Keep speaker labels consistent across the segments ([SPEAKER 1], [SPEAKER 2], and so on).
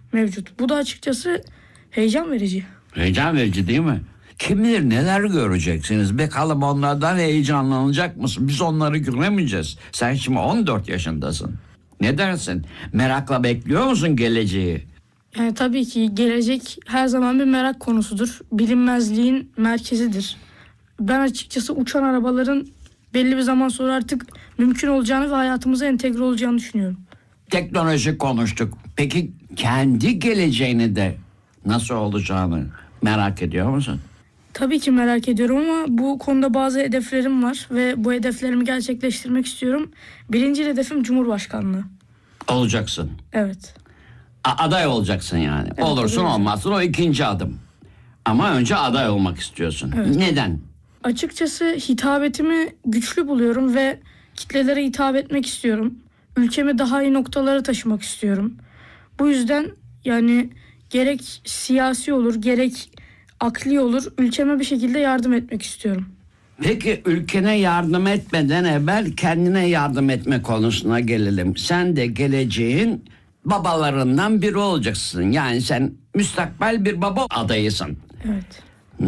[SPEAKER 1] mevcut. Bu da açıkçası heyecan verici.
[SPEAKER 2] Heyecan verici değil mi? Kim bilir neler göreceksiniz. Bakalım onlardan heyecanlanacak mısın? Biz onları göremeyeceğiz. Sen şimdi 14 yaşındasın. Ne dersin? Merakla bekliyor musun geleceği?
[SPEAKER 1] Yani tabii ki gelecek her zaman bir merak konusudur. Bilinmezliğin merkezidir. Ben açıkçası uçan arabaların belli bir zaman sonra artık mümkün olacağını ve hayatımıza entegre olacağını düşünüyorum.
[SPEAKER 2] Teknoloji konuştuk. Peki kendi geleceğini de nasıl olacağını merak ediyor musun?
[SPEAKER 1] Tabii ki merak ediyorum ama bu konuda bazı hedeflerim var ve bu hedeflerimi gerçekleştirmek istiyorum. Birinci hedefim Cumhurbaşkanlığı.
[SPEAKER 2] Olacaksın.
[SPEAKER 1] Evet.
[SPEAKER 2] Aday olacaksın yani.
[SPEAKER 1] Evet,
[SPEAKER 2] Olursun
[SPEAKER 1] evet.
[SPEAKER 2] olmazsın o ikinci adım. Ama önce aday olmak istiyorsun.
[SPEAKER 1] Evet.
[SPEAKER 2] Neden?
[SPEAKER 1] Açıkçası hitabetimi güçlü buluyorum ve kitlelere hitap etmek istiyorum. Ülkemi daha iyi noktalara taşımak istiyorum. Bu yüzden yani gerek siyasi olur gerek akli olur ülkeme bir şekilde yardım etmek istiyorum.
[SPEAKER 2] Peki ülkene yardım etmeden evvel kendine yardım etme konusuna gelelim. Sen de geleceğin babalarından biri olacaksın. Yani sen müstakbel bir baba adayısın.
[SPEAKER 1] Evet.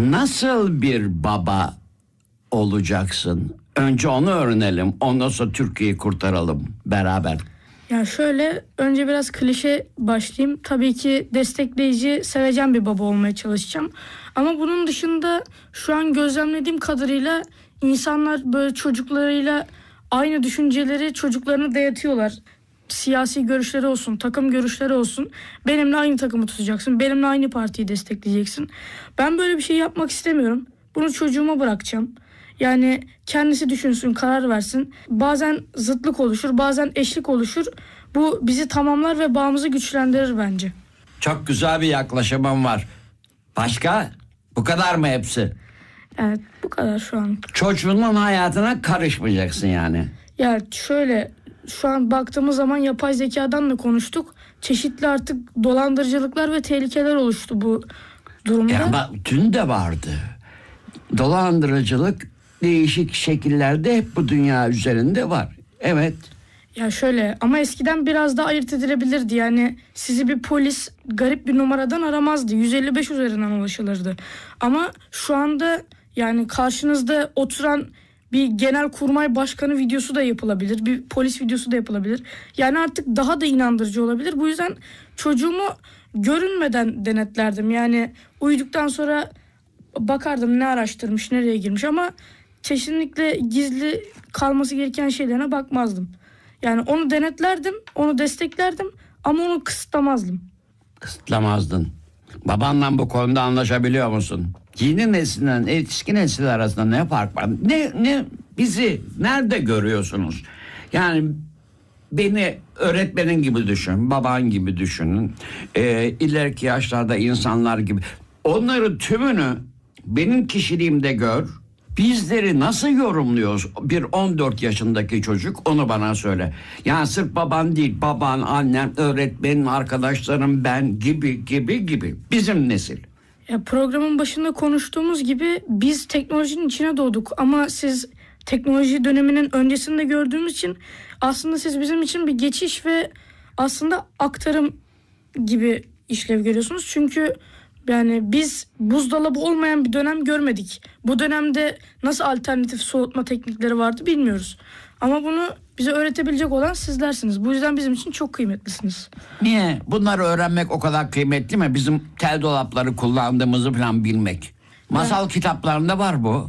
[SPEAKER 2] Nasıl bir baba olacaksın? Önce onu öğrenelim. Ondan sonra Türkiye'yi kurtaralım beraber.
[SPEAKER 1] Ya şöyle önce biraz klişe başlayayım. Tabii ki destekleyici, sevecen bir baba olmaya çalışacağım. Ama bunun dışında şu an gözlemlediğim kadarıyla insanlar böyle çocuklarıyla aynı düşünceleri çocuklarına dayatıyorlar. Siyasi görüşleri olsun, takım görüşleri olsun. Benimle aynı takımı tutacaksın, benimle aynı partiyi destekleyeceksin. Ben böyle bir şey yapmak istemiyorum. Bunu çocuğuma bırakacağım. Yani kendisi düşünsün, karar versin. Bazen zıtlık oluşur, bazen eşlik oluşur. Bu bizi tamamlar ve bağımızı güçlendirir bence.
[SPEAKER 2] Çok güzel bir yaklaşımım var. Başka? Bu kadar mı hepsi?
[SPEAKER 1] Evet, bu kadar şu an.
[SPEAKER 2] Çocuğunun hayatına karışmayacaksın yani.
[SPEAKER 1] Ya şöyle, şu an baktığımız zaman yapay zekadan da konuştuk. Çeşitli artık dolandırıcılıklar ve tehlikeler oluştu bu durumda.
[SPEAKER 2] Ama dün de vardı. Dolandırıcılık değişik şekillerde hep bu dünya üzerinde var. Evet.
[SPEAKER 1] Ya şöyle ama eskiden biraz daha ayırt edilebilirdi. Yani sizi bir polis garip bir numaradan aramazdı. 155 üzerinden ulaşılırdı. Ama şu anda yani karşınızda oturan bir genelkurmay başkanı videosu da yapılabilir. Bir polis videosu da yapılabilir. Yani artık daha da inandırıcı olabilir. Bu yüzden çocuğumu görünmeden denetlerdim. Yani uyuduktan sonra bakardım ne araştırmış, nereye girmiş ama kesinlikle gizli kalması gereken şeylerine bakmazdım. Yani onu denetlerdim, onu desteklerdim ama onu kısıtlamazdım.
[SPEAKER 2] Kısıtlamazdın. Babanla bu konuda anlaşabiliyor musun? Yeni nesilden yetişkin nesil arasında ne fark var? Ne bizi nerede görüyorsunuz? Yani beni öğretmenin gibi düşün, baban gibi düşünün. İleriki yaşlarda insanlar gibi. Onları tümünü benim kişiliğimde gör. Bizleri nasıl yorumluyoruz? Bir 14 yaşındaki çocuk onu bana söyle. Yani sırf baban değil, baban, annen, öğretmenin, arkadaşlarım, ben gibi. Bizim nesil.
[SPEAKER 1] Ya programın başında konuştuğumuz gibi biz teknolojinin içine doğduk ama siz teknoloji döneminin öncesinde gördüğümüz için aslında siz bizim için bir geçiş ve aslında aktarım gibi işlev görüyorsunuz. Çünkü yani biz buzdolabı olmayan bir dönem görmedik. Bu dönemde nasıl alternatif soğutma teknikleri vardı bilmiyoruz. Ama bunu bize öğretebilecek olan sizlersiniz. Bu yüzden bizim için çok kıymetlisiniz.
[SPEAKER 2] Niye? Bunları öğrenmek o kadar kıymetli mi? Bizim tel dolapları kullandığımızı falan bilmek. Masal kitaplarında var bu.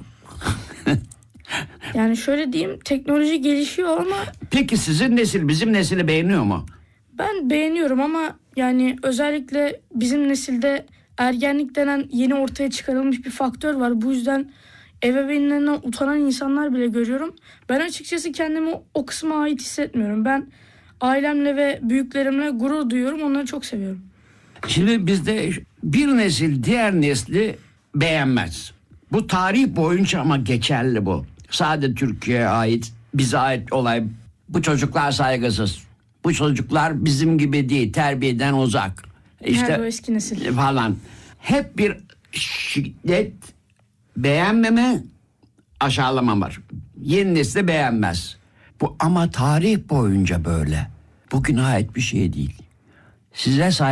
[SPEAKER 1] Yani şöyle diyeyim, teknoloji gelişiyor ama
[SPEAKER 2] Peki sizin nesil bizim nesili beğeniyor mu?
[SPEAKER 1] ben beğeniyorum ama yani özellikle bizim nesilde ergenlik denen yeni ortaya çıkarılmış bir faktör var. Bu yüzden ebeveynlerinden utanan insanlar bile görüyorum. Ben açıkçası kendimi o kısma ait hissetmiyorum. Ben ailemle ve büyüklerimle gurur duyuyorum. Onları çok seviyorum.
[SPEAKER 2] Şimdi bizde bir nesil diğer nesli beğenmez. Bu tarih boyunca ama geçerli bu. Sadece Türkiye'ye ait, bize ait olay. Bu çocuklar saygısız. Bu çocuklar bizim gibi değil, terbiyeden uzak.
[SPEAKER 1] Nerede o eski nesil?
[SPEAKER 2] Falan. Hep bir şiddet, beğenmeme, aşağılama var. Yeni nesil beğenmez. Bu ama tarih boyunca böyle. Bugüne ait bir şey değil. Size